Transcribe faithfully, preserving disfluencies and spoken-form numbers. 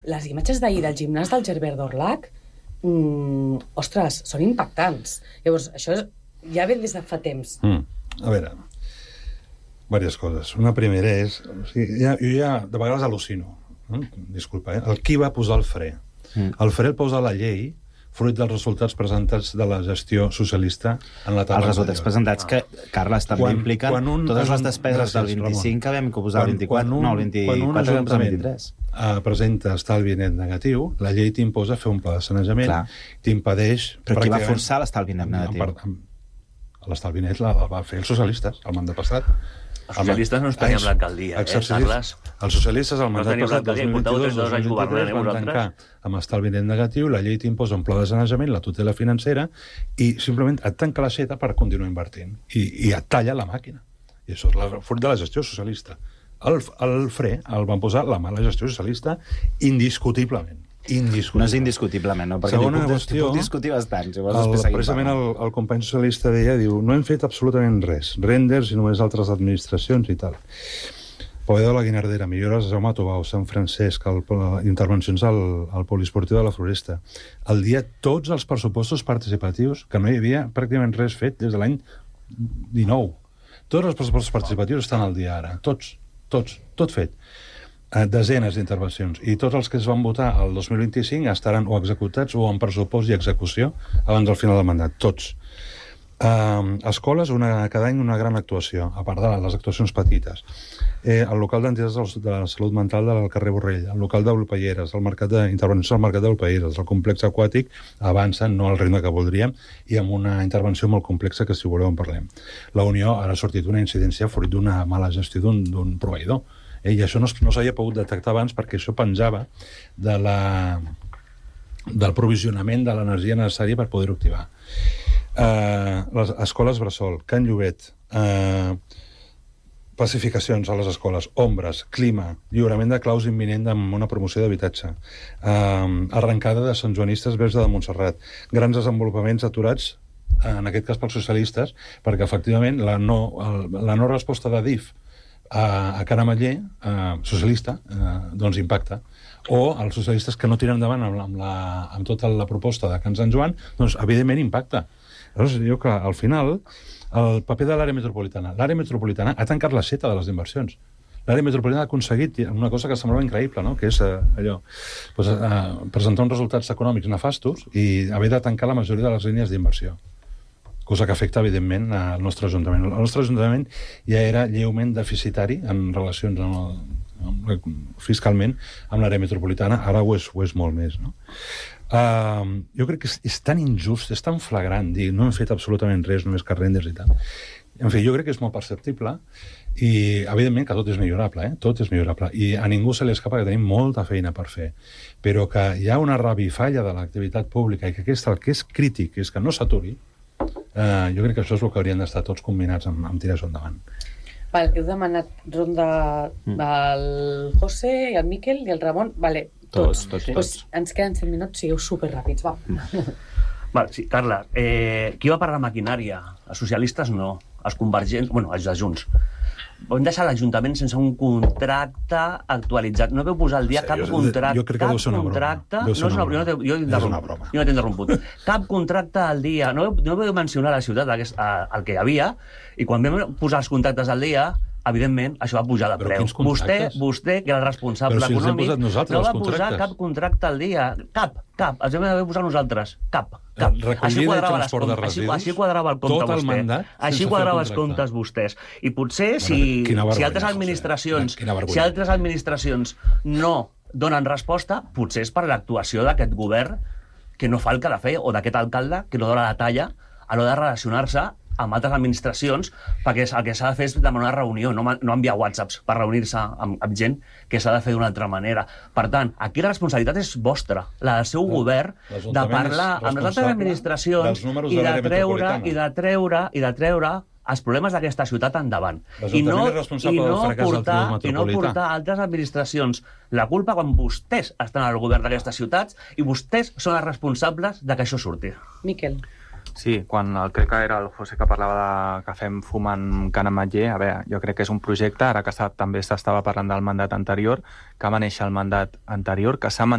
les imatges d'ahir del gimnàs del Gerbert d'Orlac, mm, ostres, són impactants. Llavors, això és, ja ve des de fa temps. Mm. A veure, diverses coses. Una primera és... O sigui, ja, jo ja de vegades al·lucino. Eh? Disculpa, eh? El qui va posar el fre? Mm. El fre el posa la llei fruit dels resultats presentats de la gestió socialista en la taula. Els resultats presentats que, Carles, també quan, impliquen quan un, totes les despeses del vint-i-cinc que vam posar el vint-i-quatre, no, el vint-i-quatre vam posar el vint-i-tres. Uh, presenta estalvi net negatiu, la llei t'imposa fer un pla de sanejament, t'impedeix... Però qui va forçar l'estalvi net negatiu? L'estalvi net la va fer els socialistes, el mandat passat. Els socialistes no ens teníem l'alcaldia, eh, Carles? Els socialistes, el mandat passat, dos mil vint-i-dos dos mil vint-i-tres, van tancar amb estalvi net negatiu, la llei t'imposa un pla de sanejament, la tutela financera, i simplement et tanca l'aixeta per continuar invertint. I, i et talla la màquina. I això és la, fruit de la gestió socialista. El, el fre el van posar la mala gestió socialista indiscutiblement. Indiscutible. No és indiscutiblement, no? Perquè Segona puc, qüestió, puc discutir bastant. Si vols, el, precisament el, el company socialista deia, diu, no hem fet absolutament res, renders i només altres administracions i tal. Povedor de la Guinardera, millores a Jaume Tobau, Sant Francesc, el, intervencions al, al poliesportiu de la Floresta. Al dia, tots els pressupostos participatius, que no hi havia pràcticament res fet des de l'any dinou. Tots els pressupostos participatius estan al dia ara, tots, tots, tot fet. Desenes d'intervencions, i tots els que es van votar el dos mil vint-i-cinc estaran o executats o en pressupost i execució abans del final del mandat, tots. Uh, escoles, una, cada any una gran actuació, a part de les actuacions petites. Eh, el local d'entitats de la salut mental del carrer Borrell, el local d'Olpelleres, el mercat d'intervenció al mercat d'Olpelleres, el complex aquàtic avança, no al ritme que voldríem, i amb una intervenció molt complexa que, si voleu, en parlem. La Unió ara ha sortit una incidència fruit d'una mala gestió d'un proveïdor. Eh, I això no, no s'havia pogut detectar abans perquè això penjava de la, del provisionament de l'energia necessària per poder-ho activar. Uh, les escoles Bressol, Can Llobet, uh, pacificacions a les escoles, ombres, clima, lliurament de claus imminent amb una promoció d'habitatge, uh, arrencada de santjoanistes Verge de Montserrat, grans desenvolupaments aturats, en aquest cas pels socialistes, perquè efectivament la no, el, la no resposta de D I F a, a Carameller, uh, socialista, uh, doncs impacta. O els socialistes que no tiren endavant amb, amb, la, amb tota la proposta de Can Sant Joan, doncs evidentment impacta. Llavors, diu que al final el paper de l'àrea metropolitana. L'àrea metropolitana ha tancat l'aixeta de les inversions. L'àrea metropolitana ha aconseguit una cosa que semblava increïble, no? Que és eh, allò, pues, eh, presentar uns resultats econòmics nefastos i haver de tancar la majoria de les línies d'inversió. Cosa que afecta, evidentment, al nostre Ajuntament. El nostre Ajuntament ja era lleument deficitari en relacions amb el, amb, fiscalment amb l'àrea metropolitana, ara ho és, ho és molt més, no? Uh, jo crec que és, és tan injust, és tan flagrant dir no hem fet absolutament res, només que renders i tal. En fi, jo crec que és molt perceptible i, evidentment, que tot és millorable, eh? Tot és millorable. I a ningú se li escapa que tenim molta feina per fer. Però que hi ha una revifalla de l'activitat pública i que aquest, el que és crític és que no s'aturi, uh, jo crec que això és el que haurien d'estar tots combinats amb, amb tirar-ho endavant. Val, heu demanat ronda del José i el Miquel i el Ramon. Vale, tots. Tots, tots, pues tots. Ens queden set minuts, sigueu superràpids, va. Vale, sí, Carla, eh, qui va per la maquinària? Els socialistes no, els convergents, bueno, els de Junts. Vam deixar l'Ajuntament sense un contracte actualitzat. No veu posar al dia Sí, cap jo- contracte. jo crec que deu ser una broma. contracte. Deu ser No és una una, jo no broma. t'he- jo he És interromput. una broma. Jo no t'he interromput. Cap contracte al dia. No veu, no veu mencionar a la ciutat aquest, a, el que hi havia, i quan vam posar els contractes al dia, evidentment, això va pujar de Però preu. quins Vostè, contractes? vostè, que era el responsable Però si els hem econòmic, posat nosaltres, no va els posar contractes. cap contracte al dia. Cap, cap. Els hem d'haver posat nosaltres. Cap, cap. Recollida Així i quadrava les transport de comptes, així, residus, així quadrava el compte tot el vostè. mandat Així sense quadrava fer els contracte. comptes vostès. I potser, Bueno, si, quina vergonya, si altres José. administracions Quina vergonya. si altres administracions no donen resposta, potser és per l'actuació d'aquest govern que no fa el que ha de fer, o d'aquest alcalde que no dona la talla a l'hora de relacionar-se amb altres administracions, perquè el que s'ha de fer és demanar una reunió, no, no enviar whatsapps per reunir-se amb, amb gent que s'ha de fer d'una altra manera. Per tant, aquí la responsabilitat és vostra, la del seu govern, de l'Ajuntament parlar és amb les altres responsable administracions dels números i de de l'àrea treure, metropolitana. i de treure, i de treure els problemes d'aquesta ciutat endavant. I L'Ajuntament no, és responsable i del no fracàs del portar, Tribunal i no Metropolità. portar altres administracions la culpa quan vostès estan al govern d'aquestes ciutats i vostès són els responsables de que això surti. Miquel. Sí, quan el, crec que era el José que parlava de que fem fum en Can Ametller, a veure, jo crec que és un projecte, ara que s'ha- també s'estava parlant del mandat anterior, que va néixer el mandat anterior, que s'ha